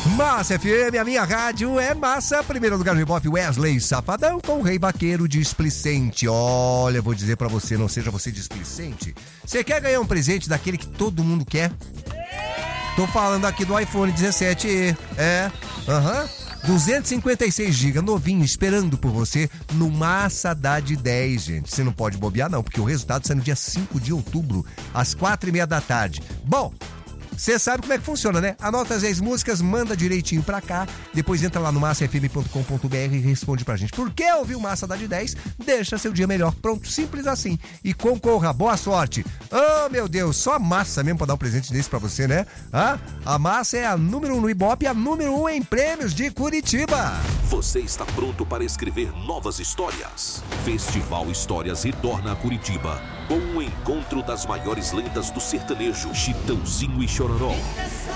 Massa FM, a minha rádio é massa. Primeiro lugar no Ibope, Wesley Safadão com o Rei Vaqueiro displicente. Olha, vou dizer pra você, não seja você displicente. Você quer ganhar um presente daquele que todo mundo quer? Tô falando aqui do iPhone 17e. 256 GB, novinho, esperando por você no Massa Dá de 10, gente. Você não pode bobear não, porque o resultado sai no dia 5 de outubro, às 4h30 da tarde. Bom, você sabe como é que funciona, né? Anota as 10 músicas, manda direitinho pra cá, depois entra lá no massafm.com.br e responde pra gente. Por que ouvir o Massa Dá de 10? Deixa seu dia melhor. Pronto, simples assim. E concorra, boa sorte. Oh, meu Deus, só a Massa mesmo pra dar um presente desse pra você, né? A Massa é a número 1 no Ibope e a número 1 em prêmios de Curitiba. Você está pronto para escrever novas histórias? Festival Histórias retorna a Curitiba com um encontro das maiores lendas do sertanejo, Chitãozinho e Chororó.